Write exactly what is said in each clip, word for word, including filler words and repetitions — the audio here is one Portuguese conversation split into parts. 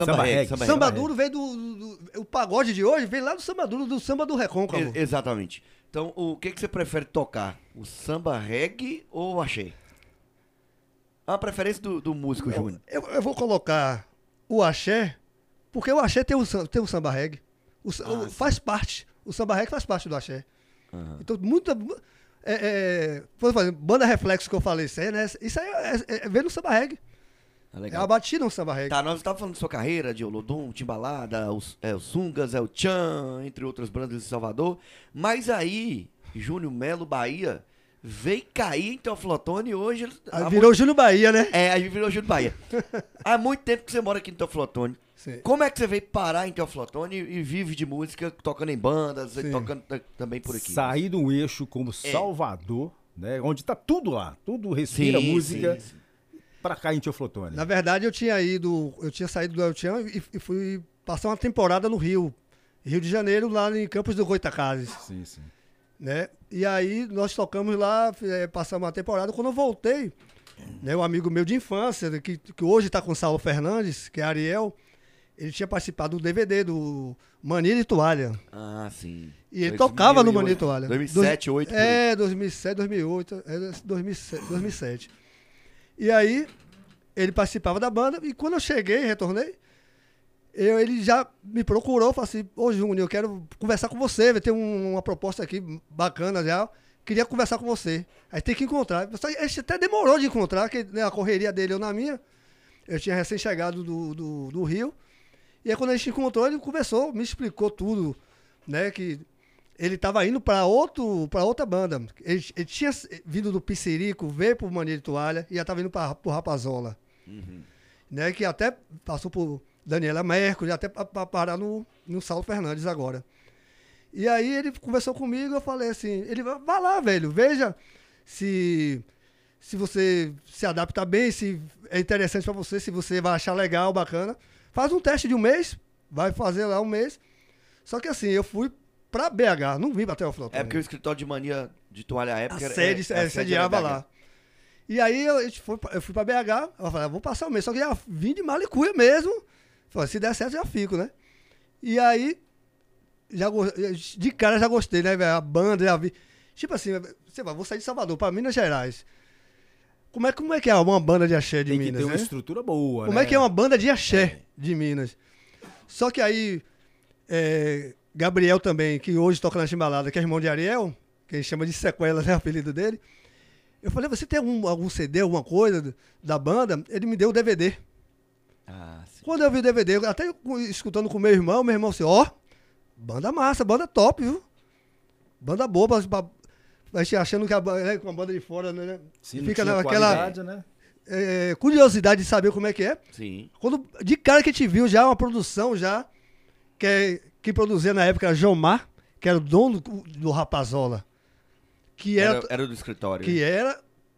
Samba reggae. Samba, samba duro veio do, do, do... O pagode de hoje veio lá do samba duro, do samba do recôncavo. E, exatamente. Então, o que, que você prefere tocar? O samba reggae ou o axé? A preferência do, do músico, eu, Júnior. Eu, eu vou colocar o axé, porque o axé tem o, tem o samba reggae. O, Ah, o, faz parte. O samba reggae faz parte do axé. Uhum. Então, muita... É, é, banda reflexo que eu falei, isso aí, né? Isso aí é, é, é ver no samba reggae. Ah, É legal. a batida no samba reggae. Tá, nós estávamos falando de sua carreira, de Olodum, Timbalada, os, é, os Sungas, é o Tchan, entre outras bandas de Salvador. Mas aí, Júnior Melo, Bahia, veio cair em Teoflotone e hoje... Aí virou muito... Júnior Bahia, né? É, aí virou Júnior Bahia. Há muito tempo que você mora aqui em Teoflotone. Sim. Como é que você veio parar em Teoflotone e, e vive de música, tocando em bandas, e Sim. tocando t- também por aqui? Sair de um eixo como Salvador, né? Onde tá tudo lá, tudo respira Sim, música, sim, sim. pra cá em Teoflotone. Na verdade, eu tinha ido, eu tinha saído do El Chan e, e fui passar uma temporada no Rio. Rio de Janeiro, lá em Campos do Goitacazes. Sim, sim. Né? E aí nós tocamos lá, é, passamos uma temporada. Quando eu voltei, né, um amigo meu de infância, que, que hoje está com o Saulo Fernandes, que é Ariel, ele tinha participado do D V D do Mania de Toalha. Ah, sim. E ele dois mil tocava no e Mania de oito. Toalha. dois mil e sete, dois mil e oito. É, dois mil e sete, dois mil e oito, é, dois mil e sete, dois mil e sete. E aí ele participava da banda e quando eu cheguei, retornei, eu, ele já me procurou, falou assim, ô Júnior, eu quero conversar com você, vai ter um, uma proposta aqui bacana já, queria conversar com você. Aí tem que encontrar. A gente até demorou de encontrar, que né, a correria dele eu na minha, eu tinha recém-chegado do, do, do Rio, e aí quando a gente encontrou, ele conversou, me explicou tudo, né, que ele estava indo para outro, para outra banda. Ele, ele tinha vindo do Pissirico, veio pro Mania de Toalha e já estava indo para o Rapazola. Uhum. Né, que até passou por Daniela Mercury, até para parar no, no Saulo Fernandes agora. E aí ele conversou comigo, eu falei assim, ele vai vai lá, velho, veja se, se você se adapta bem, se é interessante para você, se você vai achar legal, bacana. Faz um teste de um mês, vai fazer lá um mês. Só que assim, eu fui pra B H, não vim pra Teoflotone. É porque o escritório de Mania de Toalha à época a era- sede, é, a é, sede sediava era B H. lá. E aí eu, a gente foi, pra- eu fui pra B H, eu falei, ah, vou passar o mês, só que já vim de Malicuia mesmo. Falei, se der certo, já fico, né? E aí, já, go- de cara já gostei, né, velho? A banda, já vi. Tipo assim, você vai, vou sair de Salvador pra Minas Gerais. Como é, como é que é uma banda de axé de Tem que Minas, ter uma né? estrutura boa, Como né? é que é uma banda de axé de Minas? Só que aí, é, Gabriel também, que hoje toca na Timbalada, que é irmão de Ariel, que a gente chama de Sequela, né, o apelido dele. Eu falei, você tem algum, algum C D, alguma coisa da banda? Ele me deu o D V D. Ah, sim. Quando eu vi o D V D, eu até escutando com meu irmão, meu irmão assim, ó, banda massa, banda top, viu? Banda boa, pra, pra, a gente achando que a, ba- né, com a banda de fora, né? Se não fica tinha naquela qualidade, né? é, curiosidade de saber como é que é. Sim. Quando, de cara que a gente viu já uma produção já, que, é, que produzia na época era Jomar, que era o dono do, do Rapazola, que era, Era, era do escritório. que era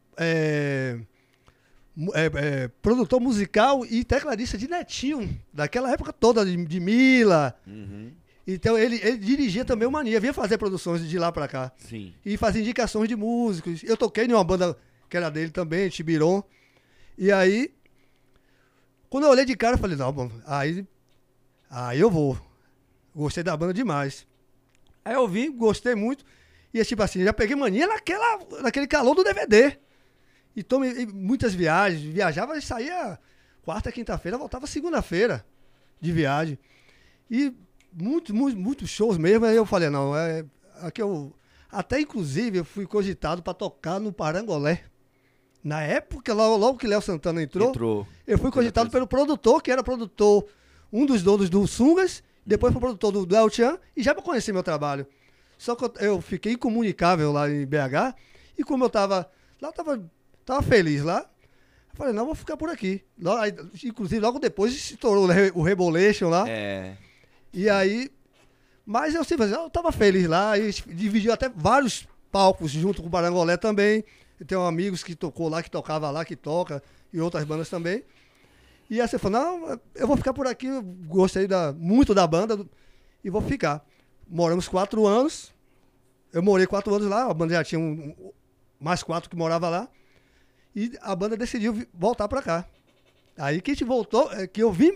é, mu- é, é, produtor musical e tecladista de Netinho, daquela época toda, de, de Mila. Uhum. Então ele, ele dirigia também o Mania, vinha fazer produções de lá pra cá. Sim. E fazia indicações de músicos. Eu toquei em uma banda que era dele também, Tibiron. E aí, quando eu olhei de cara, eu falei, não, bom, aí, aí eu vou. Gostei da banda demais. Aí eu vi, gostei muito. E é tipo assim, já peguei mania naquela, naquele calor do D V D. E tomei muitas viagens. Viajava e saía quarta, quinta-feira, voltava segunda-feira de viagem. E muitos, muitos, muitos shows mesmo. Aí eu falei, não, é. Aqui eu. Até inclusive eu fui cogitado para tocar no Parangolé. Na época, logo, logo que Léo Santana entrou, Entrou. eu fui cogitado pelo produtor, que era produtor, um dos donos do Sungas, depois foi produtor do, do El Chan, e já para conhecer meu trabalho. Só que eu, eu fiquei incomunicável lá em B H, e como eu tava lá, eu tava, tava feliz lá, eu falei, não, vou ficar por aqui. Logo, aí, inclusive, logo depois estourou o Re- o Rebolation lá, É. e aí, mas eu sempre, eu tava feliz lá, e dividiu até vários palcos junto com o Parangolé também. Eu tenho amigos que tocou lá, que tocava lá, que toca, e outras bandas também. E aí você falou, não, eu vou ficar por aqui, eu gostei da, muito da banda do- e vou ficar. Moramos quatro anos, eu morei quatro anos lá, a banda já tinha um, um- mais quatro que morava lá, e a banda decidiu vi- voltar pra cá. Aí que a gente voltou, é, que eu vim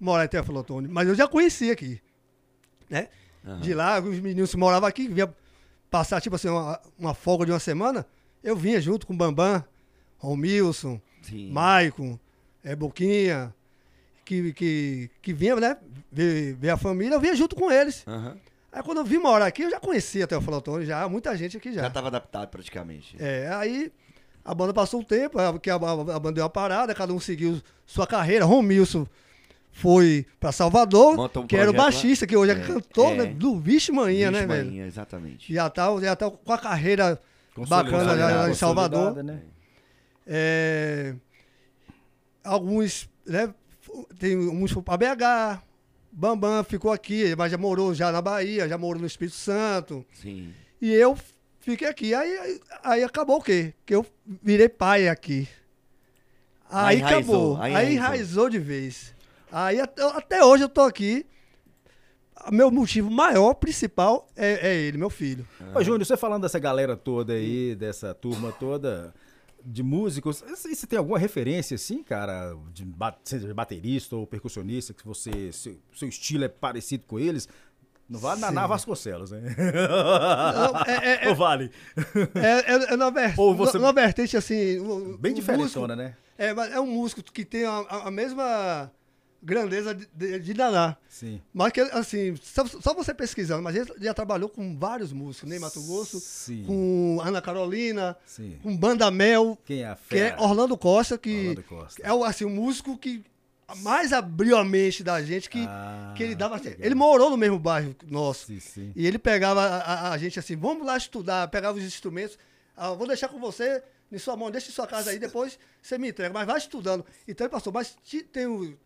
morar em Teoflotone, mas eu já conhecia aqui, né? Aham. De lá, os meninos que moravam aqui, vinha passar, tipo assim, uma, uma folga de uma semana, eu vinha junto com o Bambam, Romilson, Sim. Maicon, é, Boquinha, que, que, que vinha, né, ver, ver a família, eu vinha junto com eles. Aham. Aí quando eu vim morar aqui, eu já conhecia até o Teoflotone, já, muita gente aqui já. Já tava adaptado praticamente. É, aí a banda passou um tempo, a- que a, a, a banda deu uma parada, cada um seguiu sua carreira. Romilson foi pra Salvador, Montou um que era o projeto lá. baixista, que hoje é, É, cantor, é. né, do Vixe Manhã, né, Vixe, velho? Maninha, exatamente. Já tá, já tá com a carreira Consolidada, bacana já, lá em consolidada, Salvador. né? É, alguns, né, f- tem uns foram pra B H, Bambam ficou aqui, mas já morou já na Bahia, já morou no Espírito Santo. Sim. E eu fiquei aqui. Aí, aí, aí acabou o quê? Que eu virei pai aqui. Aí Aí, enraizou, acabou. aí Aí, enraizou. enraizou de vez. Aí até, até hoje eu tô aqui. Meu motivo maior, principal, é, é ele, meu filho. Ô, Júnior, você falando dessa galera toda aí, dessa turma toda de músicos, e você tem alguma referência, assim, cara, de ba- seja baterista ou percussionista, que você, seu, seu estilo é parecido com eles? Não vale Sim. Naná Vasconcelos, né? Não, é- é- Ou vale? É, é, é na, ver, Ou você- na vertente assim. o- Bem o diferentona, músico- né? É, mas é um músico que tem a, a- a mesma grandeza de, de, de Naná. Sim. Mas que, assim, só, só você pesquisando, mas ele já trabalhou com vários músicos, Ney Mato Grosso, Sim. com Ana Carolina, Sim. com Banda Mel, Quem é a que é fera? Orlando Costa, que Orlando Costa. é o, assim, o músico que mais abriu a mente da gente, que, Ah, que ele dava. legal. Ele morou no mesmo bairro nosso. Sim, sim. E ele pegava a, a- a gente assim, vamos lá estudar, pegava os instrumentos, ah, vou deixar com você em sua mão, deixa em sua casa aí, depois você me entrega, mas vai estudando. Então ele passou, mas ti- tem o-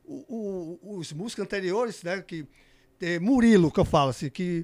o- o- os músicos anteriores, né, que tem Murilo, que eu falo assim, que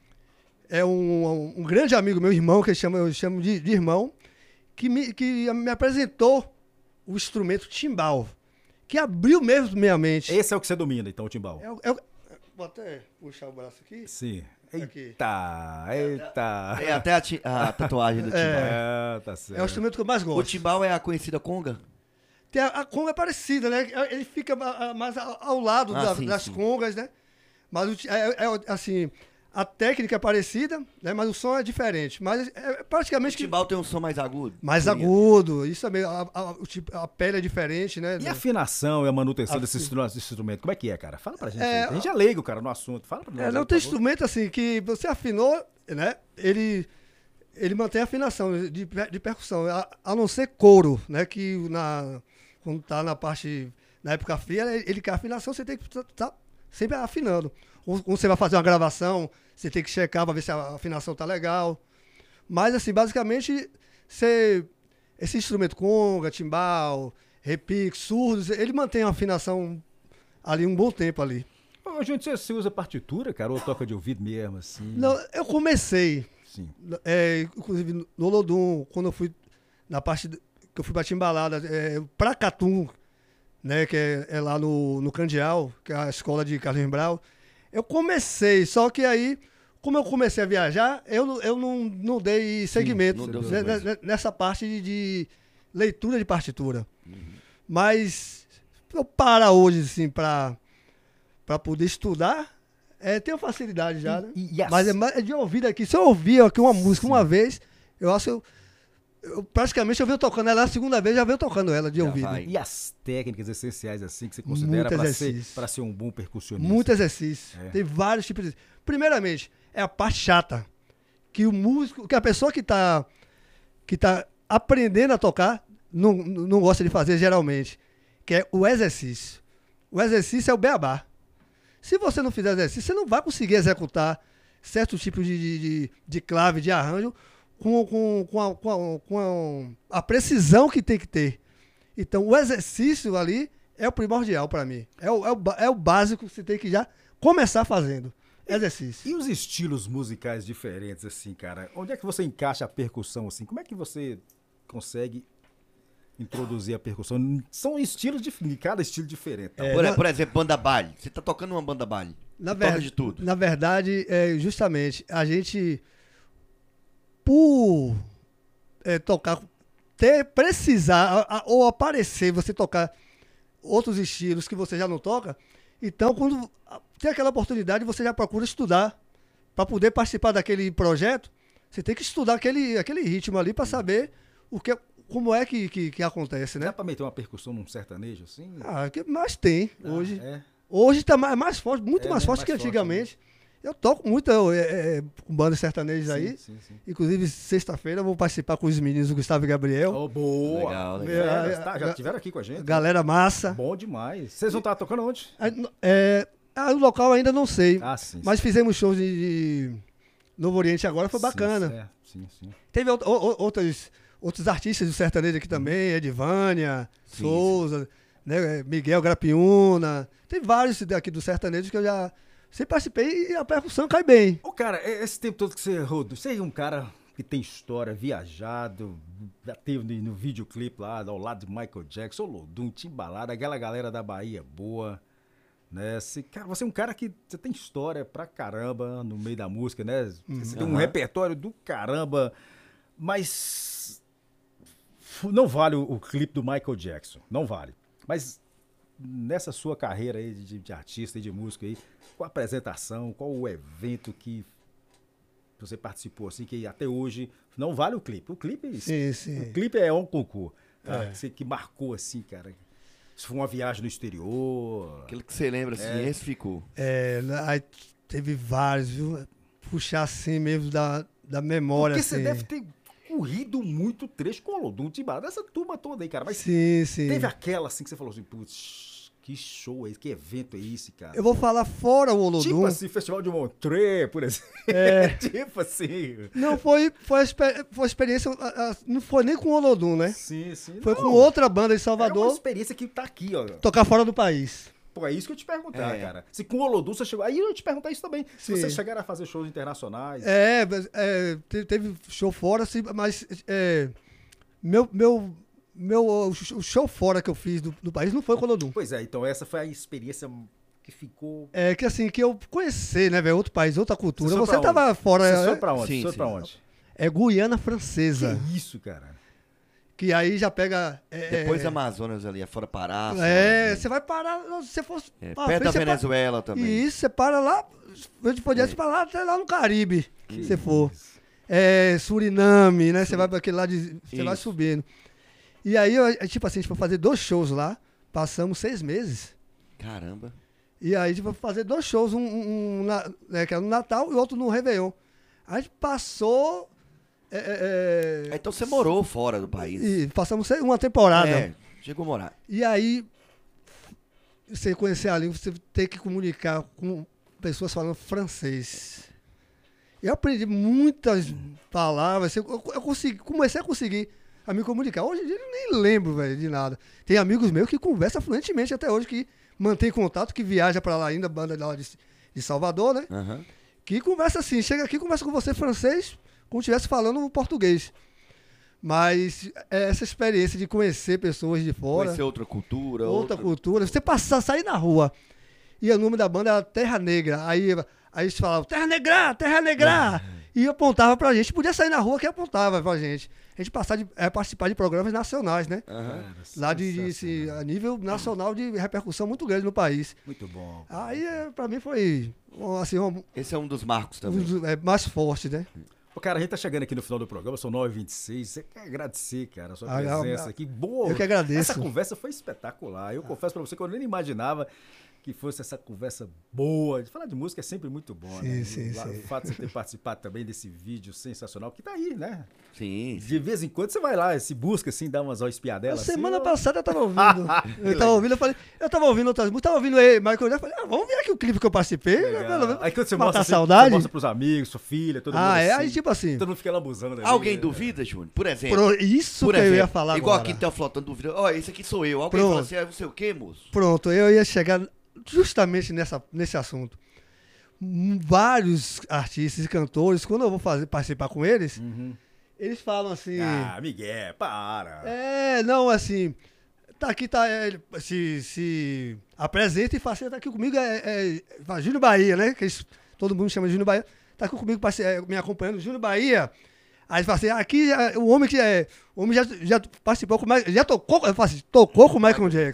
é um, um grande amigo meu, irmão, que eu chamo, eu chamo de, de irmão, que me, que me apresentou o instrumento timbal, que abriu mesmo minha mente. Esse é o que você domina, então, o timbal. É o- é o- vou até puxar o braço aqui. Sim. Aqui. Eita, eita. Tem até a, ti- a tatuagem do timbal. É, tá certo. É o instrumento que eu mais O gosto. timbal é a conhecida conga? Tem a, a conga é parecida, né? Ele fica a- a- mais ao, ao lado Ah, da- sim, das sim. congas, né? Mas o ti- é, é, assim, a técnica é parecida, né? Mas o som é diferente. Mas é O praticamente que- timbal tem um som mais agudo? mais Seria? agudo. Isso também, a, a- o tipo- a pele é diferente, né? E a afinação e a manutenção A desse fi- instru- desse instrumento, como é que é, cara? Fala pra gente. É, aí. A gente é leigo, cara, no assunto. Fala pra nós. É, aí, não por tem favor. instrumento assim que você afinou, né? Ele, ele mantém a afinação de, per- de percussão, a, a não ser couro, né? Que na, quando tá na parte, na época fria, ele, ele quer afinação, você tem que estar tá sempre afinando. Ou quando você vai fazer uma gravação, você tem que checar para ver se a afinação tá legal. Mas, assim, basicamente, você, esse instrumento conga, timbal, repique, surdos, ele mantém a afinação ali um bom tempo ali. Ô, gente, você, você usa partitura, cara, ou toca de ouvido mesmo, assim? Não, eu comecei, Sim. é, inclusive no Olodum, quando eu fui na parte do- que eu fui pra Timbalada, é, pra Catum, né, que é, é lá no, no Candial, que é a escola de Carlos Brau, eu comecei, só que aí, como eu comecei a viajar, eu, não- eu não, não dei segmento não deu né, sequência. né, nessa parte de, de leitura de partitura. Mas eu para hoje, assim, pra, pra poder estudar, é, tenho facilidade já, né? E- e as- Mas é, mais- é de ouvido aqui. Se eu ouvir aqui uma música uma vez, eu acho que eu, eu praticamente eu venho tocando ela, a segunda vez já venho tocando ela de Já ouvido. vai. E as técnicas essenciais, assim, que você considera Muito pra ser, exercício. pra ser um bom percussionista? Muito exercício. É. Tem vários tipos de. Primeiramente, é a parte chata. Que o músico, que a pessoa que está que tá aprendendo a tocar não, não gosta de fazer geralmente. Que é o exercício. O exercício é o beabá. Se você não fizer exercício, você não vai conseguir executar certos tipos de, de, de, de clave, de arranjo, com, com, com, a, com, a, com a, a precisão que tem que ter. Então, o exercício ali é o primordial para mim. É o, é, o, ba- é o básico que você tem que já começar fazendo. Exercício. E os estilos musicais diferentes, assim, cara? Onde é que você encaixa a percussão, assim? Como é que você consegue introduzir a percussão? São estilos de cada estilo diferente. Tá? É, por, na- por exemplo, banda baile. Você tá tocando uma banda baile. Na, Você toca ver- de tudo. na verdade, é justamente a gente, por é, tocar, ter, precisar a- a- ou aparecer, você tocar outros estilos que você já não toca, Então, quando tem aquela oportunidade, você já procura estudar. Para poder participar daquele projeto, você tem que estudar aquele, aquele ritmo ali para saber o que, como é que, que, que acontece, né? Dá pra meter uma percussão num sertanejo assim? Ah, que mais tem Ah, hoje. é. Hoje tá mais, mais forte, muito É, mais né? forte Mais que forte, antigamente. Eu toco muito é, é, com bandas sertanejas Sim, aí. sim, sim. Inclusive, sexta-feira eu vou participar com os meninos do Gustavo e Gabriel. Oh, boa. Legal, legal. Fera, É, tá, é, já é, estiveram aqui com a gente. Galera massa. Bom demais. Vocês vão estar tocando onde? É, ah, o local ainda não sei. Ah, sim. Mas fizemos shows de, de Novo Oriente agora, foi sim, bacana. sim, é, sim, sim. Teve out- o- o- outros, outros artistas do sertanejo aqui também, Edvânia, Sim, Souza, né, Miguel Grapiúna. Tem vários daqui do sertanejo que eu já sempre participei e a percussão cai bem. Ô, cara, é- esse tempo todo que você rodou, você é um cara que tem história, viajado, já teve no, no videoclipe lá, ao lado de Michael Jackson, Olodum, Timbalada, aquela galera da Bahia boa, né? Você, cara, você é um cara que você tem história pra caramba no meio da música, né? Você tem um Aham. repertório do caramba, mas f- não vale o, o clipe do Michael Jackson, não vale. Mas nessa sua carreira aí de, de artista e de músico aí, qual a apresentação, qual o evento que você participou, assim, que até hoje não vale o clipe. O clipe, Sim, sim. o clipe é um concurso, tá? É. Você que marcou, assim, cara. Se foi uma viagem no exterior. Aquele que você lembra, assim, É. esse ficou. É, aí teve vários, viu? Puxar assim mesmo da, da memória. Porque você assim. deve ter corrido muito trecho com o Olodum, Timbalada, essa turma toda aí, cara. Mas Sim, sim. teve aquela, assim, que você falou assim, putz, que show é esse, que evento é esse, cara? Eu vou falar fora o Olodum. Tipo assim, Festival de Montreux, por exemplo. É. tipo assim. Não, foi, foi, a expe- foi a experiência, a- a- não foi nem com o Olodum, né? Sim, sim. Foi Não, com outra banda de É uma Salvador, experiência que tá aqui, ó. tocar fora do país. Pô, é isso que eu te perguntar, É. cara. Se com o Olodum você chegou. Aí eu ia te perguntar isso também. Se Sim. vocês chegaram a fazer shows internacionais. É, mas, é, te- teve show fora, assim, mas é, meu, meu, meu, o show fora que eu fiz do, do país não foi com o Olodum. Pois é, então essa foi a experiência que ficou. É que assim, que eu conhecer, né, velho, outro país, outra cultura. Você foi Você pra tava fora, Você foi é, pra onde? Sim, Você foi sim. pra onde? é Guiana Francesa, Que isso, cara? que aí já pega... É, Depois é, da Amazonas ali, é fora Pará. É, fora, você vai parar, se você fosse... é, pra perto frente, da você pa- Venezuela também. Isso, você para lá, você podia ir pra lá, até lá no Caribe, se você for. isso. É, Suriname, né? Você vai para aquele lado, de, você vai Isso. subindo. E aí, eu- é, tipo assim, a gente foi fazer dois shows lá, passamos seis meses. Caramba. E aí a gente foi fazer dois shows, um, um, um na- né, que era no Natal e outro no Réveillon. A gente passou... é, é, é, Então você morou fora do país. e passamos se- uma temporada. É, chegou a morar. E aí, você conhecer a língua, você tem que comunicar com pessoas falando francês. Eu aprendi muitas palavras, eu, eu consegui, comecei a conseguir a me comunicar. Hoje em dia eu nem lembro, velho, de nada. Tem amigos meus que conversam fluentemente até hoje, que mantém contato, que viaja pra lá ainda, banda lá de, de Salvador, né? Aham. Que conversa assim, chega aqui e conversa com você francês, como se estivesse falando português. Mas é essa experiência de conhecer pessoas de fora, Conhecer outra cultura. outra cultura, você passar, sair na rua, e o nome da banda era Terra Negra, aí, aí eles falavam, Terra Negra, Terra Negra, e apontava pra gente, podia sair na rua que apontava pra gente. A gente passar de, é, participar de programas nacionais, né? Aham. Cara, Lá de, de- sensacional. se- a nível nacional de repercussão muito grande no país. Muito bom. Aí, é, pra mim, foi assim, um, Esse é um dos marcos um também. dos- é, mais forte, né? Ô, cara, a gente tá chegando aqui no final do programa, são nove e vinte e seis. Você quer agradecer, cara, a sua Ah, não, presença não. aqui. Boa. Eu que agradeço. Essa conversa foi espetacular. Eu confesso pra você que eu nem imaginava que fosse essa conversa boa. De falar de música é sempre muito bom, Sim, né? sim, o, la- sim. o fato de você ter participado também desse vídeo sensacional, que tá aí, né? Sim. De vez em quando você vai lá, se busca assim, dá umas ó, Na espiadelas. semana assim, passada eu tava ouvindo. eu tava ouvindo, eu falei, eu tava ouvindo outras músicas, tava ouvindo ele, Michael Jackson, eu falei, ah, vamos ver aqui o clipe que eu participei, né, Legal. pelo menos Aí quando você matar mostra, a assim, saudade. você mostra pros amigos, sua filha, todo mundo Ah, é? assim, Aí tipo assim, todo mundo fica lambuzando ali. Alguém né? duvida, Júnior? Por exemplo. pro- isso por que exemplo, eu ia falar igual agora. aqui tem o Flotando duvida. Ó, esse aqui sou eu. Alguém Pronto. fala assim, ah, não sei o quê, moço? Pronto, eu ia chegar justamente nessa, nesse assunto. Hum, Vários artistas e cantores, quando eu vou fazer, participar com eles, Uhum. eles falam assim... Ah, Miguel, para. É, não, assim, tá aqui, tá, é, se, se apresenta e fala, tá aqui comigo, é, é, fala, Júnior Bahia, né, que eles- todo mundo chama de Júnior Bahia, tá aqui comigo, parce- é, me acompanhando, Júnior Bahia, aí fala assim, aqui, é, o homem que é, o homem já, já participou com o Michael, já tocou, eu falo assim, tocou com o Michael Jackson,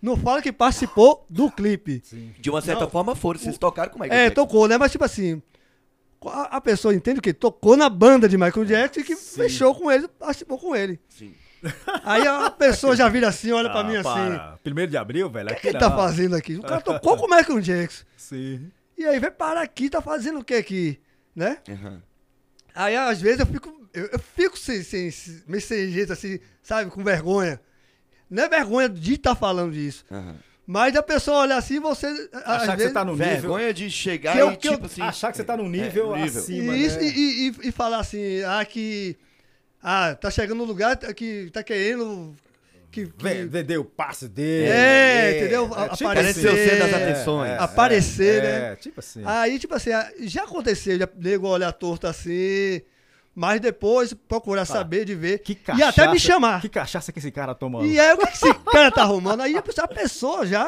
não fala que participou do clipe. Sim. De uma certa Não. forma foram, vocês tocaram com o Michael É, Jackson. tocou, né? Mas tipo assim, a, a pessoa entende que tocou na banda de Michael Jackson e que Sim. fechou com ele, participou com ele. Sim. Aí a pessoa já vira assim, olha pra Ah, mim assim, para. Primeiro de abril, velho. o que, aqui que ele não. tá fazendo aqui? O cara tocou com o Michael Jackson. Sim. E aí, vai parar aqui, tá fazendo o que aqui? Né? Aham. Aí, às vezes, eu fico, eu, eu fico sem, sem, meio sem jeito, assim, sabe, com vergonha. Não é vergonha de estar falando disso. Aham. Mas a pessoa olhar assim, você. às Achar que vezes, você tá no nível. Vergonha de chegar Que eu- e que eu- tipo assim... Achar que você tá num é, nível, é, nível. acima, E, isso, né? e, e, e falar assim, ah, que. Ah, tá chegando no lugar que tá querendo. Que, que- Vê- Vender o passe dele. É, entendeu? tipo Aparecer, Parece o centro das é, atenções. Aparecer, é, né? É, tipo assim. Aí, tipo assim, ah, já aconteceu, já nego olhar torto assim. Mas depois procurar saber de ver. que e cachaça, até me chamar. Que cachaça que esse cara toma. E aí, o que esse cara tá arrumando? Aí a pessoa, a pessoa já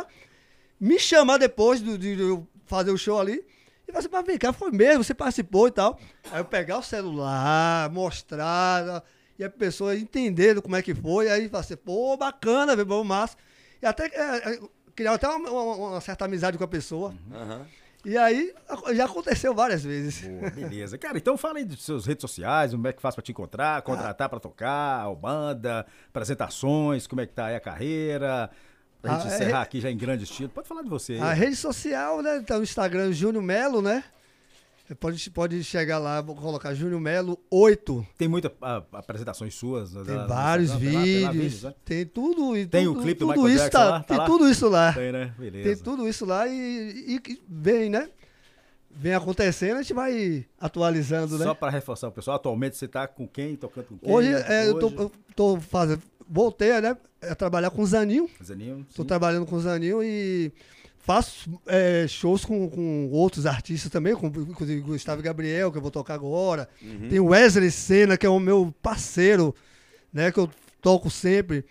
me chamar depois do- de, eu fazer o show ali. E falar assim, mas vem cá, foi mesmo, você participou e tal. Aí eu pegar o celular, mostrar, e a pessoa entendendo como é que foi. Aí falar assim, pô, bacana, bom, massa. E até é, é, criar até uma, uma- uma certa amizade com a pessoa. Aham. E aí já aconteceu várias vezes. Boa, beleza. Cara, então fala aí dos seus redes sociais, como é que faz pra te encontrar, contratar pra tocar, a banda, apresentações, como é que tá aí a carreira. Pra gente Ah, é- encerrar aqui já em grande estilo. Pode falar de você aí. A rede social, né? Tá o Instagram Júnior Melo, né? Você Pode, pode chegar lá, vou colocar Júnior Melo oito. Tem muitas apresentações suas. Tem lá no vários Instagram, tem lá- tem lá vídeos, né? tem tudo. e Tem o tudo- clipe do tudo Michael isso Jackson tá, lá? Tá Tem lá? tudo isso lá. Tem, né? Beleza. Tem tudo isso lá e, e- e vem, né? Vem acontecendo, a gente vai atualizando, né? Só pra reforçar o pessoal, atualmente você tá com quem? Tocando com quem? Hoje, é, eu, tô, Hoje? eu tô fazendo. Voltei, né? A trabalhar com o Zaninho. Zaninho, Tô sim. trabalhando com o Zaninho e faço é, shows com, com outros artistas também, com inclusive Gustavo Gabriel, que eu vou tocar agora. Uhum. Tem o Wesley Senna, que é o meu parceiro, né? Que eu toco sempre.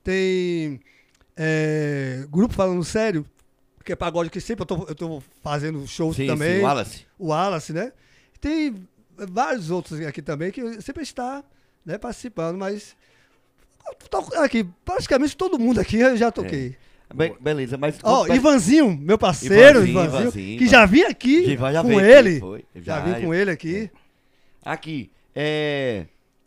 Tem é, Grupo Falando Sério, que é pagode, que sempre eu tô, eu tô fazendo shows Sim, também. sim, Wallace. O Wallace, né? Tem vários outros aqui também que sempre está, né, participando, mas eu toco aqui, praticamente todo mundo aqui eu já toquei. Be- beleza, mas... Ó, mas- Ivanzinho, meu parceiro, Ivanzinho, Ivanzinho, Ivanzinho, que já vim aqui Já- já com veio aqui, ele. foi. Já, Já, vim com eu- ele aqui. Aqui, é...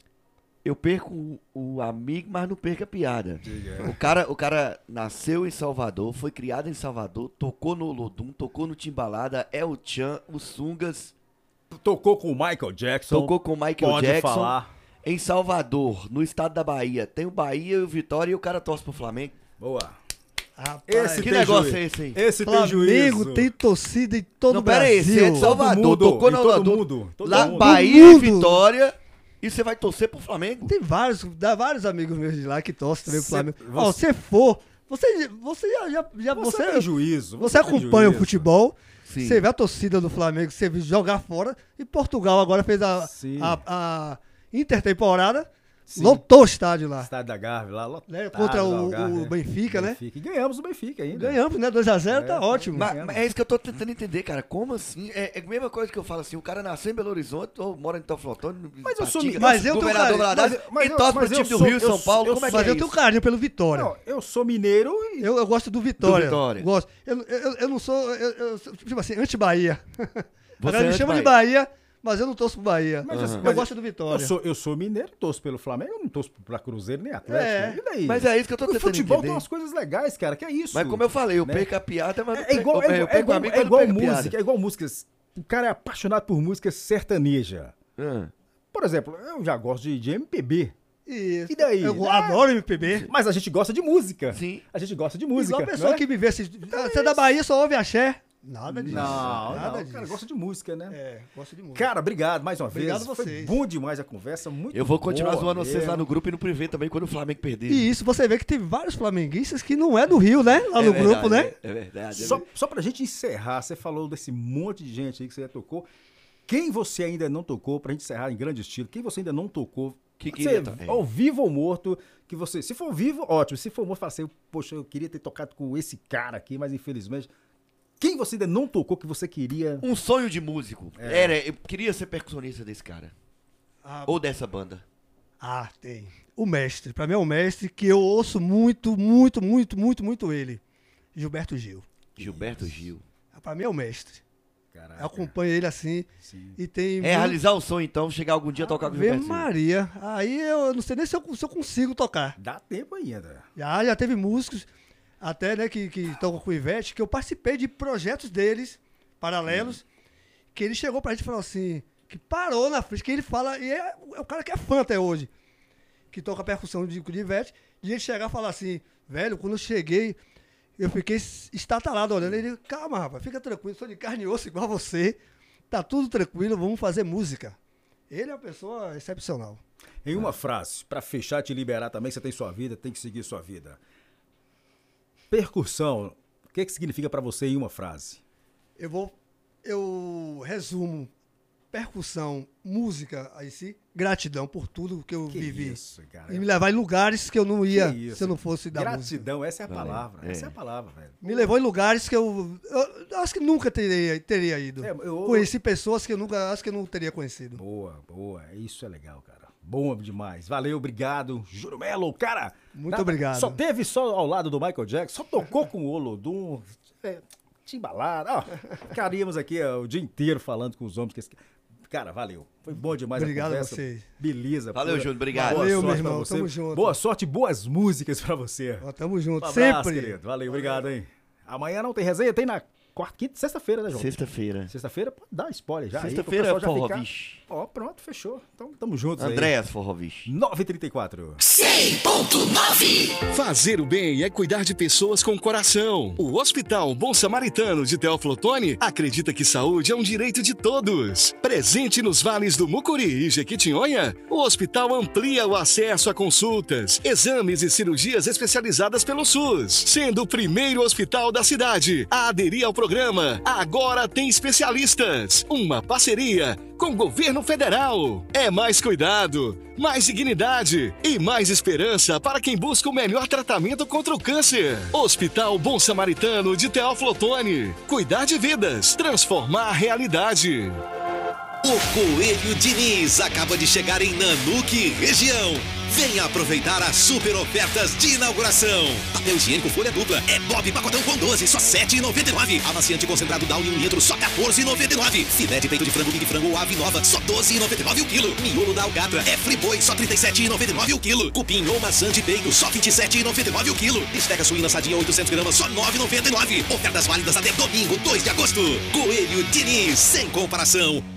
Eu perco o o amigo, mas não perco a piada. O cara, o cara nasceu em Salvador, foi criado em Salvador, tocou no Olodum, tocou no Timbalada, é o Tchan, o Sungas, Tocou com o Michael Jackson. tocou com o Michael Pode Jackson. falar. Em Salvador, no estado da Bahia, tem o Bahia e o Vitória e o cara torce pro Flamengo. Boa. Rapaz, Esse Que tem negócio juízo. é esse aí? Esse tem Flamengo juízo. tem torcida em todo Não, o pera aí, Brasil. você é de Salvador, Todo mundo, tocou no e todo Olodum, mundo, todo lá mundo. Bahia e Todo mundo. Vitória, e você vai torcer pro Flamengo? Tem vários, dá vários amigos meus de lá que torcem também pro Cê- Flamengo. você- Ó, se for, você, você já, já, já- Você, você, tem juízo. você tem acompanha o juízo. futebol, Sim. você vê a torcida do Flamengo, você vê jogar fora, e Portugal agora fez a, Sim. a, a intertemporada, Sim. lotou o estádio lá. Estádio da Gávea lá, lotado. Né, contra o- Algarve, o Benfica, né? Benfica. E ganhamos o Benfica ainda. Ganhamos, né? dois a zero, É, tá tá. ótimo. Mas, mas é isso que eu tô tentando entender, cara. Como assim? É, é a mesma coisa que eu falo assim: o cara nasceu em Belo Horizonte ou mora em Teoflotone, Mas eu sou Patinga, mi- mas eu tenho governador carinho- Valadares, mas- mas e eu- torce mas pro eu time do sou- Rio e eu São Paulo. sou- Como é que Mas é eu isso? tenho carinho pelo Vitória. Não, eu sou mineiro e... Eu, eu gosto do Vitória. Do Vitória. Gosto. Eu, eu, eu, eu não sou, eu, eu, tipo assim, anti-Bahia. A galera é me chama de anti-Bahia. Bahia, mas eu não torço pro Bahia. Mas, eu assim, mas gosto do Eu Vitória. sou, eu sou mineiro, torço pelo Flamengo, eu não torço pra Cruzeiro nem Atlético. É. E daí? Mas é isso que eu tô O tentando futebol entender. tem umas coisas legais, cara, que é isso. Mas como eu falei, eu né? perco a piada, mas não É, é igual, perco- é, eu igual- perco é igual, o amigo, é mas não igual perco a música, piada. é igual músicas. O cara é apaixonado por música sertaneja. Ah. Por exemplo, eu já gosto de, de M P B. Isso. E daí? Eu Ah, adoro M P B. Mas a gente gosta de música. Sim. A gente gosta de música. Igual a pessoa né? que me vê assim, ah, você é da Bahia, só ouve axé. Nada disso. Não, nada não, o disso. cara gosta de música, né? É, gosto de música. Cara, obrigado mais uma Obrigado vez. a Foi vocês. bom demais a conversa, muito Eu vou continuar boa zoando vocês mesmo. lá no grupo e no privê também quando o Flamengo perder. E isso você vê que tem vários flamenguistas que não é do Rio, né? Lá É no verdade, grupo, né? É, é verdade. é Só, verdade. só pra gente encerrar, você falou desse monte de gente aí que você já tocou. Quem você ainda não tocou, pra gente encerrar em grande estilo, quem você ainda não tocou, Que você, queria to- é. ao vivo ou morto, que você, se for vivo, ótimo, se for morto, fala assim, poxa, eu queria ter tocado com esse cara aqui, mas infelizmente, quem você ainda não tocou que você queria... Um sonho de músico. É. Era, eu queria ser percussionista desse cara. Ah, Ou dessa banda. ah, tem. O mestre. Pra mim é o mestre que eu ouço muito, muito, muito, muito, muito ele. Gilberto Gil. Gilberto Gil. Pra mim é o mestre. Caraca. Eu acompanho ele assim. Sim. E tem. É muito- realizar o sonho, então, chegar algum dia a tocar com o Ave Gilberto Gil. Maria. Aí eu não sei nem se eu, se eu consigo tocar. Dá tempo ainda. Já, já teve músicos, até, né, que, que tocam com o Ivete, que eu participei de projetos deles, paralelos, que ele chegou pra gente e falou assim, que parou na frente, que ele fala, e é, é o cara que é fã até hoje, que toca percussão de, de Ivete, de ele chegar e falar assim, velho, quando eu cheguei, eu fiquei estatalado olhando, ele, calma, rapaz, fica tranquilo, sou de carne e osso igual você, tá tudo tranquilo, vamos fazer música. Ele é uma pessoa excepcional. Em uma frase, pra fechar, te liberar também, você tem sua vida, tem que seguir sua vida. Percussão, o que, que significa pra você em uma frase? Eu vou, eu resumo percussão, música, aí sim, gratidão por tudo que eu Que vivi. isso, cara. E me levar em lugares que eu não ia Que isso. se eu não fosse da música. Gratidão, essa é a Valeu. palavra. É. Essa é a palavra, velho. Me levou em lugares que eu, eu, eu acho que nunca teria, teria ido. É, eu- Conheci pessoas que eu nunca, acho que eu não teria conhecido. Boa, boa. Isso é legal, cara. Bom demais. Valeu, obrigado. Juro Melo, cara. Muito nada- obrigado. Só teve só ao lado do Michael Jackson, só tocou com o Olodum. É, timbalada. Ó, ficaríamos aqui ó, o dia inteiro falando com os homens. Que esse... Cara, valeu. Foi bom demais Obrigado a a conversa. vocês. Beleza. Valeu, pura- Júnior, obrigado. Boa Valeu, sorte meu pra irmão, você. tamo junto. Boa sorte e boas músicas pra você. Ó, tamo junto, Um abraço, sempre. querido. Valeu, obrigado, hein. Amanhã não tem resenha, tem na quarta, quinta, sexta-feira, né, João? Sexta-feira. Sexta-feira, pode dar spoiler já. aí, pro Sexta-feira pessoal é já Forró ficar- Vixe. Ó, pronto, fechou. Então, tamo juntos aí. Andréas Forrovich. nove e trinta e quatro. cem ponto nove. Fazer o bem é cuidar de pessoas com coração. O Hospital Bom Samaritano de Teófilo Otoni acredita que saúde é um direito de todos. Presente nos vales do Mucuri e Jequitinhonha, o hospital amplia o acesso a consultas, exames e cirurgias especializadas pelo SUS, sendo o primeiro hospital da cidade a aderir ao programa Agora Tem Especialistas. Uma parceria com o governo federal. É mais cuidado, mais dignidade e mais esperança para quem busca o melhor tratamento contra o câncer. Hospital Bom Samaritano de Teófilo Otoni. Cuidar de vidas, transformar a realidade. O Coelho Diniz acaba de chegar em Nanuque, região. Venha aproveitar as super ofertas de inauguração. Papel higiênico folha dupla é Bob pacotão com doze, só sete reais e noventa e nove. Amaciante concentrado Downy um litro, só quatorze reais e noventa e nove. Filé de peito de frango Big Frango ou ave nova, só doze reais e noventa e nove o quilo. Miolo da Alcatra é Friboi, só trinta e sete reais e noventa e nove o quilo. Cupim ou maçã de peito, só vinte e sete reais e noventa e nove o quilo. Bisteca suína sadia oitocentos gramas, só nove reais e noventa e nove. Ofertas válidas até domingo, dois de agosto. Coelho Diniz, sem comparação.